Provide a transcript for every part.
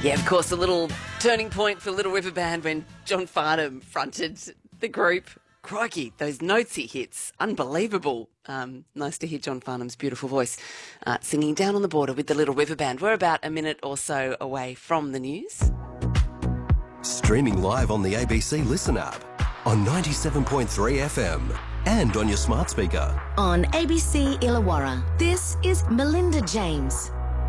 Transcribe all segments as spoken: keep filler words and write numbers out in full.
Yeah, of course, a little turning point for Little River Band when John Farnham fronted the group. Crikey, those notes he hits, unbelievable. Um, nice to hear John Farnham's beautiful voice uh, singing Down on the Border with the Little River Band. We're about a minute or so away from the news. Streaming live on the A B C Listen app, on ninety-seven point three F M and on your smart speaker. On A B C Illawarra, this is Melinda James.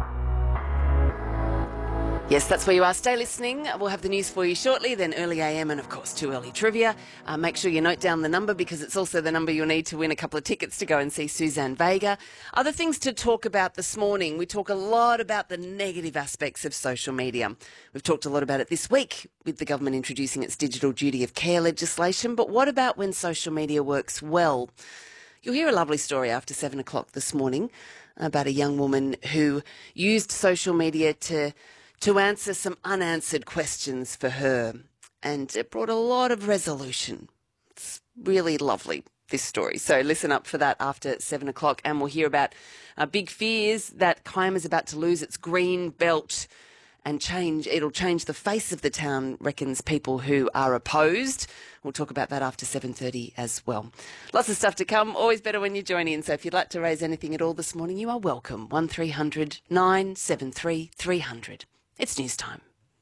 Yes, that's where you are. Stay listening. We'll have the news for you shortly, then early A M and, of course, too early trivia. Uh, make sure you note down the number because it's also the number you'll need to win a couple of tickets to go and see Suzanne Vega. Other things to talk about this morning. We talk a lot about the negative aspects of social media. We've talked a lot about it this week with the government introducing its digital duty of care legislation. But what about when social media works well? You'll hear a lovely story after seven o'clock this morning about a young woman who used social media to... to answer some unanswered questions for her, and it brought a lot of resolution. It's really lovely, this story. So listen up for that after seven o'clock, and we'll hear about uh, big fears that Kiama is about to lose its green belt and change. It'll change the face of the town, reckons people who are opposed. We'll talk about that after seven thirty as well. Lots of stuff to come. Always better when you join in. So if you'd like to raise anything at all this morning, you are welcome. one three hundred nine seven three three hundred. It's news time.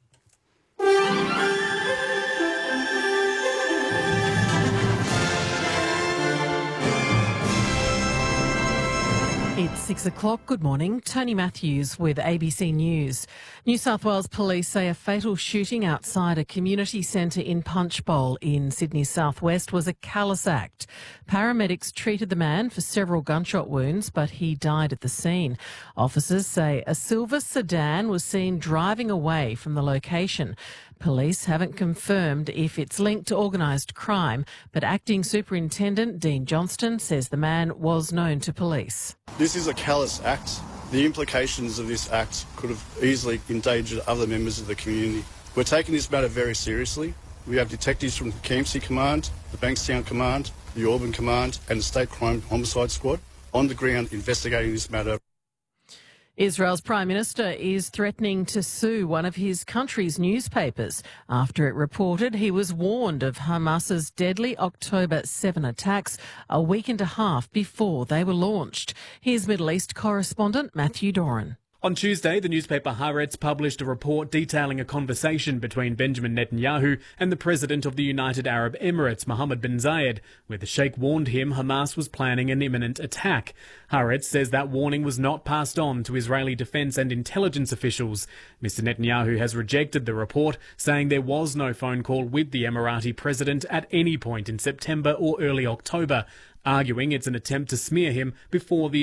It's six o'clock. Good morning. Tony Matthews with A B C News. New South Wales Police say a fatal shooting outside a community centre in Punchbowl in Sydney's southwest was a callous act. Paramedics treated the man for several gunshot wounds, but he died at the scene. Officers say a silver sedan was seen driving away from the location. Police haven't confirmed if it's linked to organised crime, but Acting Superintendent Dean Johnston says the man was known to police. This is a callous act. The implications of this act could have easily endangered other members of the community. We're taking this matter very seriously. We have detectives from the Campsie Command, the Bankstown Command, the Auburn Command and the State Crime Homicide Squad on the ground investigating this matter. Israel's Prime Minister is threatening to sue one of his country's newspapers after it reported he was warned of Hamas's deadly October seventh attacks a week and a half before they were launched. Here's Middle East correspondent Matthew Doran. On Tuesday, the newspaper Haaretz published a report detailing a conversation between Benjamin Netanyahu and the President of the United Arab Emirates, Mohammed bin Zayed, where the Sheikh warned him Hamas was planning an imminent attack. Haaretz says that warning was not passed on to Israeli defence and intelligence officials. Mister Netanyahu has rejected the report, saying there was no phone call with the Emirati President at any point in September or early October, arguing it's an attempt to smear him before the